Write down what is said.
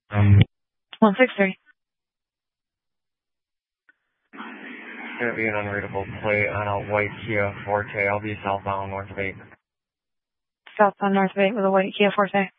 163. It's going to be an unreadable plate on a white Kia Forte. I'll be southbound north of 8. Southbound north of 8 with a white Kia Forte.